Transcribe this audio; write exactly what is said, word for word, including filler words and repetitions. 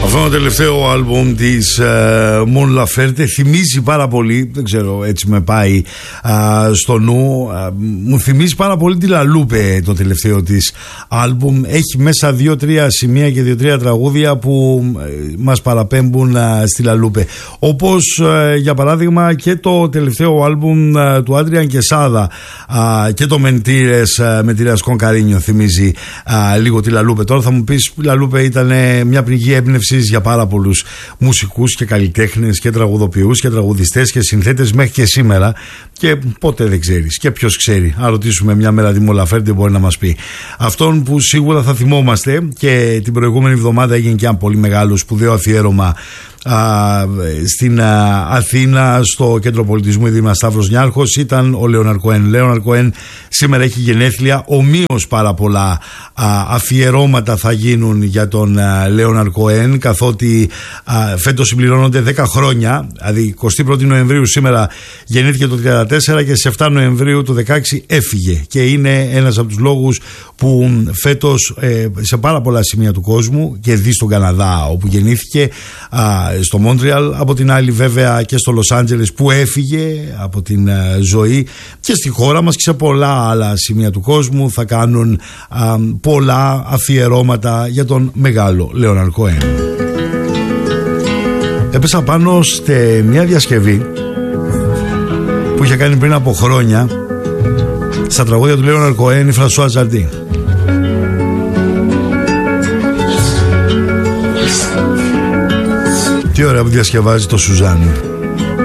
Αυτό το τελευταίο άλμπουμ της uh, Mon Laferte θυμίζει πάρα πολύ, δεν ξέρω, έτσι με πάει uh, στο νου, uh, μου θυμίζει πάρα πολύ τη Λαλούπε το τελευταίο της άλμπουμ. Έχει μέσα δύο-τρία σημεία και δύο-τρία τραγούδια που uh, μας παραπέμπουν uh, στη Λαλούπε, όπως uh, για παράδειγμα και το τελευταίο άλμπουμ uh, του Άντριαν Κεσάδα uh, και το Μεντήρες uh, Μεντήρες Κον Καρίνιο θυμίζει uh, λίγο τη Λαλούπε. Τώρα θα μου πεις, η Λαλούπε ήταν μια πηγή έμπνευση για πάρα πολλούς μουσικούς και καλλιτέχνες και τραγουδοποιούς και τραγουδιστές και συνθέτες μέχρι και σήμερα, και ποτέ δεν ξέρεις και ποιος ξέρει. Αν ρωτήσουμε μια μέρα τη Mon Laferte μπορεί να μας πει. Αυτόν που σίγουρα θα θυμόμαστε, και την προηγούμενη εβδομάδα έγινε και ένα πολύ μεγάλο σπουδαίο αφιέρωμα Α, στην α, Αθήνα, στο Κέντρο Πολιτισμού Δήμα Σταύρος Νιάρχος, ήταν ο Λέοναρντ Κοέν. Λέοναρντ Κοέν σήμερα έχει γενέθλια. Ομοίως πάρα πολλά α, αφιερώματα θα γίνουν για τον Λέοναρντ Κοέν, καθότι α, φέτος συμπληρώνονται δέκα χρόνια. Δηλαδή εικοστή πρώτη Νοεμβρίου σήμερα γεννήθηκε το τριάντα τέσσερα και στις επτά Νοεμβρίου του δεκαέξι έφυγε, και είναι ένας από τους λόγους που φέτος ε, σε πάρα πολλά σημεία του κόσμου, και δει στον Καναδά όπου γεννήθηκε, α, στο Μόντρεαλ, από την άλλη βέβαια και στο Λος Άντζελες που έφυγε από την uh, ζωή, και στη χώρα μας και σε πολλά άλλα σημεία του κόσμου θα κάνουν uh, πολλά αφιερώματα για τον μεγάλο Λέοναρντ Κοέν. Έπεσα πάνω σε μια διασκευή που είχε κάνει πριν από χρόνια στα τραγούδια του Λέοναρντ Κοέν η Φρανσουάζ Ζαρντίν. Τι ωραία που διασκευάζει το Σουζάν.